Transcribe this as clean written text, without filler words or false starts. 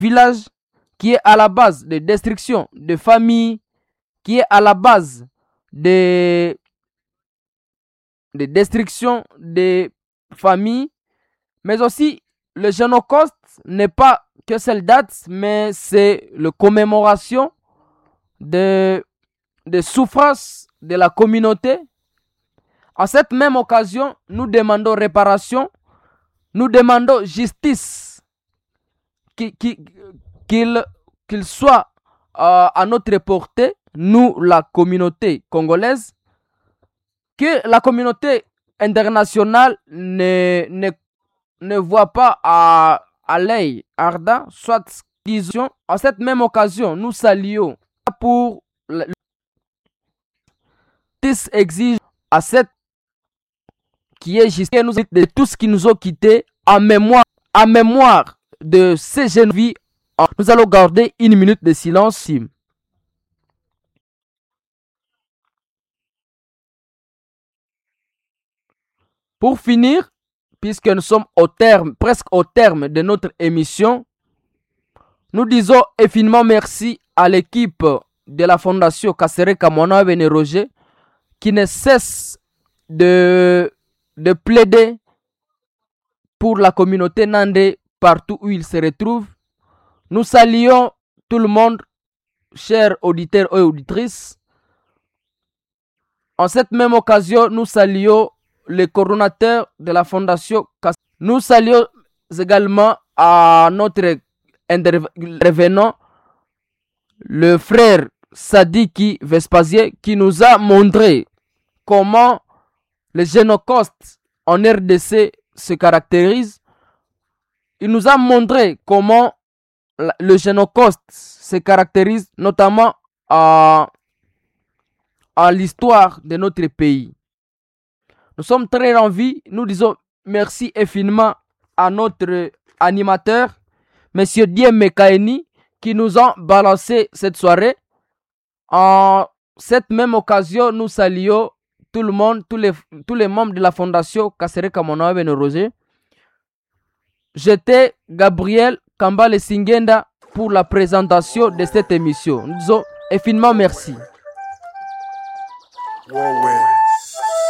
village, qui est à la base de destruction de familles, qui est à la base de destruction des familles, mais aussi le Génocauste n'est pas que cette date, mais c'est la commémoration de souffrances de la communauté. À cette même occasion, nous demandons réparation, nous demandons justice, qu'il soit à notre portée, nous, la communauté congolaise, que la communauté internationale ne voit pas à l'œil ardent, soit disons, à cette même occasion, nous saluons pour le exige à cette qui est juste nous de tous qui nous ont quittés en mémoire de ces jeunes vies. Nous allons garder une minute de silence. Pour finir, puisque nous sommes presque au terme de notre émission, nous disons infiniment merci à l'équipe de la Fondation Kasereka Mwana Bene Roger qui ne cesse de plaider pour la communauté Nandé partout où il se retrouve. Nous saluons tout le monde, chers auditeurs et auditrices. En cette même occasion, nous saluons le coordonnateur de la Fondation Kasereka. Nous saluons également à notre intervenant, le frère Sadiki Vespasier, qui nous a montré comment le Génocauste en RDC se caractérise. Il nous a montré comment le Génocauste se caractérise notamment à l'histoire de notre pays. Nous sommes très en vie. Nous disons merci infiniment à notre animateur, Monsieur Diem Kaeni, qui nous a balancé cette soirée. En cette même occasion, nous saluons tout le monde, tous les membres de la Fondation Kasereka Mwana Bene Roger. J'étais Gabriel Kambale Singenda pour la présentation de cette émission. Nous disons infiniment merci. Ouais.